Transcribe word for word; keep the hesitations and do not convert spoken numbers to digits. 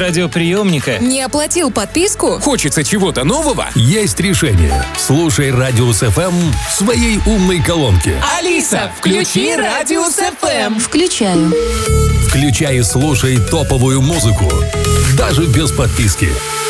радиоприемника. Не оплатил подписку? Хочется чего-то нового? Есть решение. Слушай Радиус эф эм в своей умной колонке. Алиса, включи Радиус эф эм. Включаю. Включай и слушай топовую музыку. Даже без подписки.